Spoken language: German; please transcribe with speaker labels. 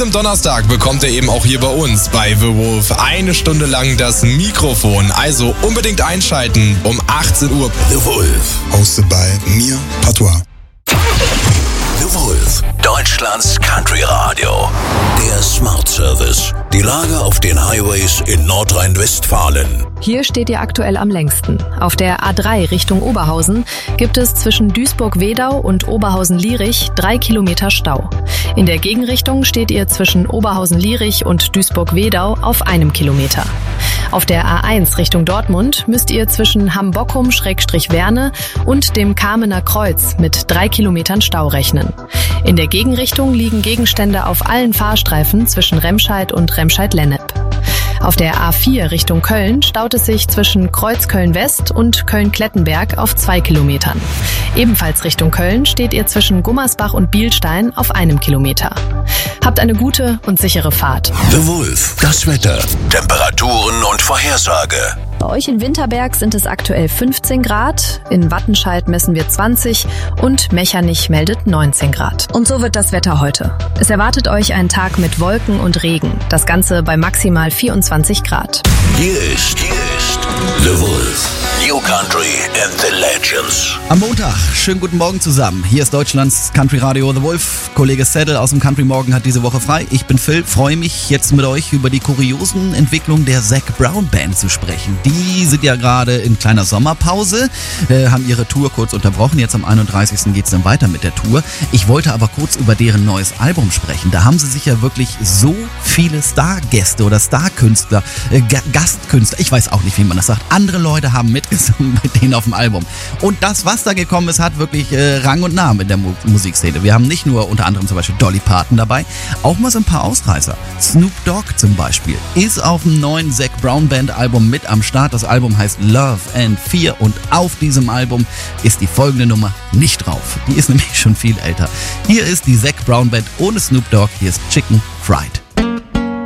Speaker 1: Am Donnerstag bekommt er eben auch hier bei uns bei The Wolf 1 Stunde lang das Mikrofon. Also unbedingt einschalten um 18 Uhr.
Speaker 2: The Wolf.
Speaker 3: Hosted by mir, Patois.
Speaker 2: The Wolf. Deutschlands Country Radio. Der Smart Service. Die Lage auf den Highways in Nordrhein-Westfalen.
Speaker 4: Hier steht ihr aktuell am längsten. Auf der A3 Richtung Oberhausen gibt es zwischen Duisburg-Wedau und Oberhausen-Lierich 3 Kilometer Stau. In der Gegenrichtung steht ihr zwischen Oberhausen-Lierich und Duisburg-Wedau auf 1 Kilometer. Auf der A1 Richtung Dortmund müsst ihr zwischen Hambockum-Werne und dem Kamener Kreuz mit 3 Kilometern Stau rechnen. In der Gegenrichtung liegen Gegenstände auf allen Fahrstreifen zwischen Remscheid und Remscheid-Lennep. Auf der A4 Richtung Köln staut es sich zwischen Kreuzköln-West und Köln-Klettenberg auf 2 Kilometern. Ebenfalls Richtung Köln steht ihr zwischen Gummersbach und Bielstein auf 1 Kilometer. Habt eine gute und sichere Fahrt.
Speaker 2: The Wolf. Das Wetter, Temperaturen und Vorhersage.
Speaker 4: Bei euch in Winterberg sind es aktuell 15 Grad, in Wattenscheid messen wir 20 und Mechernich meldet 19 Grad. Und so wird das Wetter heute. Es erwartet euch ein Tag mit Wolken und Regen, das Ganze bei maximal 24 Grad.
Speaker 2: Hier ist The Wolf. New Country and the Legends.
Speaker 5: Am Montag, schönen guten Morgen zusammen. Hier ist Deutschlands Country Radio The Wolf. Kollege Saddle aus dem Country Morgen hat diese Woche frei. Ich bin Phil, freue mich jetzt mit euch über die kuriosen Entwicklungen der Zac Brown Band zu sprechen. Die sind ja gerade in kleiner Sommerpause, haben ihre Tour kurz unterbrochen. Jetzt am 31. geht es dann weiter mit der Tour. Ich wollte aber kurz über deren neues Album sprechen. Da haben sie sich ja wirklich so viele Stargäste oder Starkünstler, Gastkünstler, ich weiß auch nicht, wie man das sagt. Andere Leute haben mitgesungen mit denen auf dem Album. Und das, was da gekommen ist, hat wirklich Rang und Namen in der Musikszene. Wir haben nicht nur unter anderem zum Beispiel Dolly Parton dabei, auch mal so ein paar Ausreißer. Snoop Dogg zum Beispiel ist auf dem neuen Zac Brown Band Album mit am Start. Das Album heißt Love and Fear und auf diesem Album ist die folgende Nummer nicht drauf. Die ist nämlich schon viel älter. Hier ist die Zac Brown Band ohne Snoop Dogg. Hier ist Chicken Fried.